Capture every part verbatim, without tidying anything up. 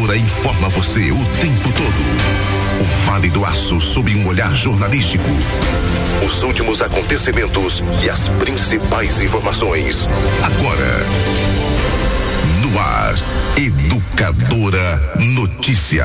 Educadora informa você o tempo todo. O Vale do Aço sob um olhar jornalístico. Os últimos acontecimentos e as principais informações. Agora, no ar, Educadora Notícia.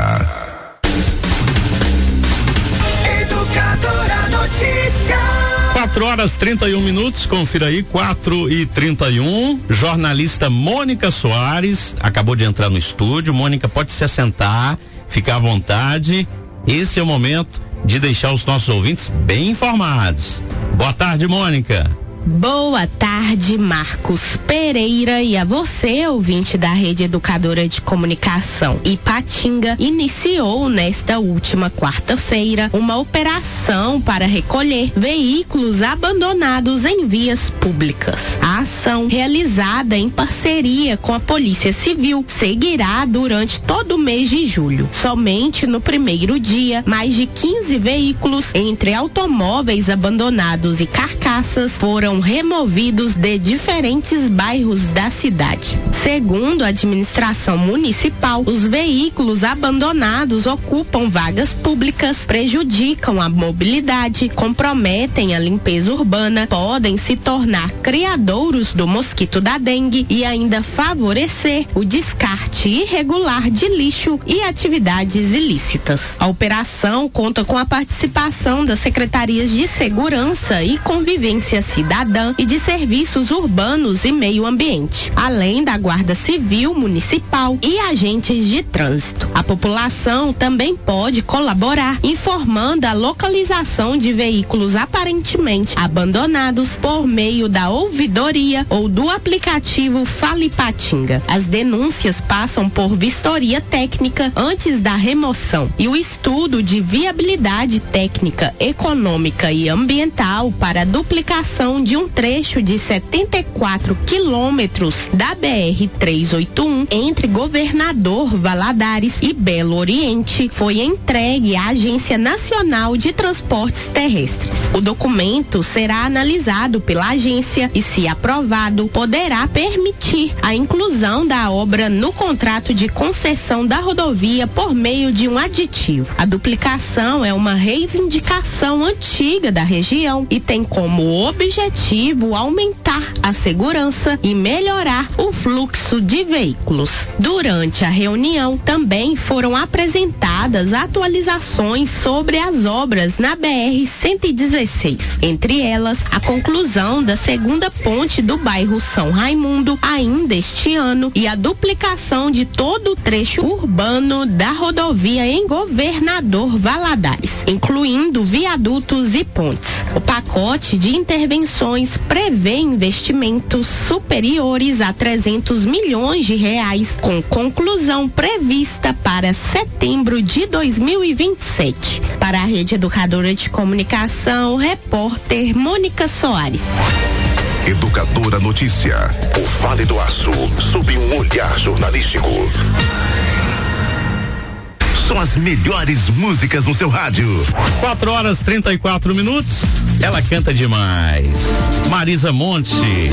Educadora Notícia. quatro horas trinta e um minutos, confira aí, quatro e trinta e um. Jornalista Mônica Soares acabou de entrar no estúdio. Mônica, pode se assentar, ficar à vontade. Esse é o momento de deixar os nossos ouvintes bem informados. Boa tarde, Mônica. Boa tarde, Marcos Pereira, e a você, ouvinte da Rede Educadora de Comunicação. Ipatinga iniciou nesta última quarta-feira uma operação para recolher veículos abandonados em vias públicas. A ação, realizada em parceria com a Polícia Civil, seguirá durante todo o mês de julho. Somente no primeiro dia, mais de quinze veículos, entre automóveis abandonados e carcaças, foram removidos de diferentes bairros da cidade. Segundo a administração municipal, os veículos abandonados ocupam vagas públicas, prejudicam a mobilidade, comprometem a limpeza urbana, podem se tornar criadouros do mosquito da dengue e ainda favorecer o descarte irregular de lixo e atividades ilícitas. A operação conta com a participação das secretarias de Segurança e Convivência Cidadã e de Serviços Urbanos e Meio Ambiente, além da Guarda Civil Municipal e agentes de trânsito. A população também pode colaborar informando a localização de veículos aparentemente abandonados por meio da ouvidoria ou do aplicativo Fale Ipatinga. As denúncias passam por vistoria técnica antes da remoção e o estudo de viabilidade técnica, econômica e ambiental para a duplicação de um trecho de setenta e quatro quilômetros da B R trezentos e oitenta e um entre Governador Valadares e Belo Oriente foi entregue à Agência Nacional de Transportes Terrestres. O documento será analisado pela agência e, se aprovado, poderá permitir a inclusão da obra no contrato de concessão da rodovia por meio de um aditivo. A duplicação é uma reivindicação antiga da região e tem como objetivo aumentar a segurança e melhorar o fluxo de veículos. Durante a reunião, também foram apresentadas atualizações sobre as obras na B R cento e dezesseis, entre elas a conclusão da segunda ponte do bairro São Raimundo ainda este ano e a duplicação de todo o trecho urbano da rodovia em Governador Valadares, incluindo viadutos e pontes. O pacote de intervenções prevê investimentos superiores a trezentos milhões de reais, com conclusão prevista para setembro de dois mil e vinte e sete. Para a Rede Educadora de Comunicação, repórter Mônica Soares. Educadora Notícia. O Vale do Aço sob um olhar jornalístico. São as melhores músicas no seu rádio. quatro horas trinta e quatro minutos. Ela canta demais. Marisa Monte.